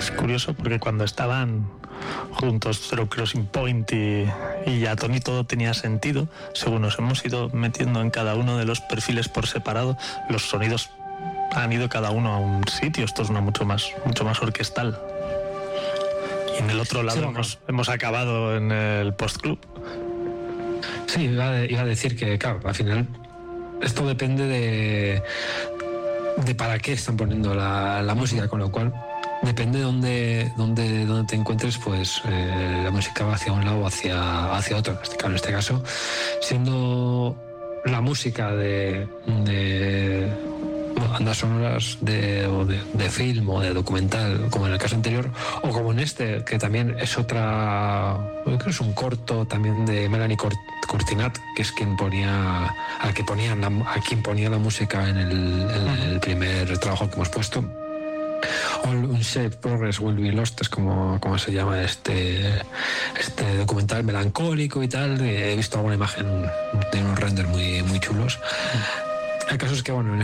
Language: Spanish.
Es curioso porque cuando estaban juntos Zero Crossing Point y Atoni, todo tenía sentido. Según nos hemos ido metiendo en cada uno de los perfiles por separado, los sonidos han ido cada uno a un sitio. Esto es mucho más orquestal. Y en el otro lado hemos acabado en el post-club. Sí, iba a decir que, claro, al final esto depende de para qué están poniendo la música, con lo cual depende de dónde te encuentres, pues la música va hacia un lado o hacia otro. En este caso, siendo la música de bandas sonoras de film o de documental, como en el caso anterior, o como en este, que también es creo que es un corto también de Melanie Cortinat, que es quien ponía la música en el primer trabajo que hemos puesto. All Unshaped Progress Will Be Lost es como se llama este documental melancólico y tal. He visto alguna imagen de unos renders muy chulos. El caso es que, bueno,